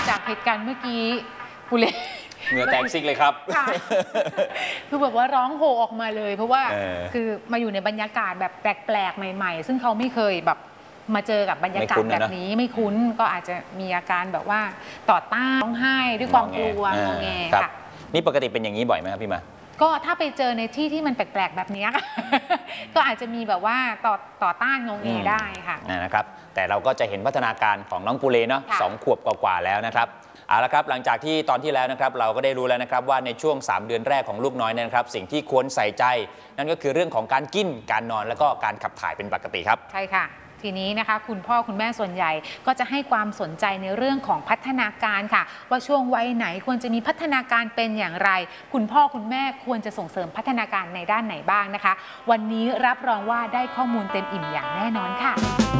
จากเหตุการณ์เมื่อกี้ปุเรเหงื่อแตกซิกเลยครับคือแบบว่าร้องโฮออกมาเลยเพราะว่าคือมาอยู่ในบรรยากาศแบบแปลกๆใหม่ๆซึ่งเขาไม่เคยแบบมาเจอกับบรรยากาศแบบนี้ไม่คุ้นก็อาจจะมีอาการแบบว่าต่อต้านร้องไห้ด้วยความกลัวงอแงค่ะนี่ปกติเป็นอย่างนี้บ่อยไหมครับพี่มาก็ถ้าไปเจอในที่ที่มันแปลกๆแบบนี้ก็อาจจะมีแบบว่าต่อต้านงอแงได้ค่ะนะครับแต่เราก็จะเห็นพัฒนาการของน้องปูเลเนาะ2 ขวบกว่าแล้วนะครับเอาละครับหลังจากที่ตอนที่แล้วนะครับเราก็ได้รู้แล้วนะครับว่าในช่วง3 เดือนแรกของลูกน้อยนะครับสิ่งที่ควรใส่ใจนั่นก็คือเรื่องของการกินการนอนแล้วก็การขับถ่ายเป็นปกติครับใช่ค่ะทีนี้นะคะคุณพ่อคุณแม่ส่วนใหญ่ก็จะให้ความสนใจในเรื่องของพัฒนาการค่ะว่าช่วงวัยไหนควรจะมีพัฒนาการเป็นอย่างไรคุณพ่อคุณแม่ควรจะส่งเสริมพัฒนาการในด้านไหนบ้างนะคะวันนี้รับรองว่าได้ข้อมูลเต็มอิ่มอย่างแน่นอนค่ะ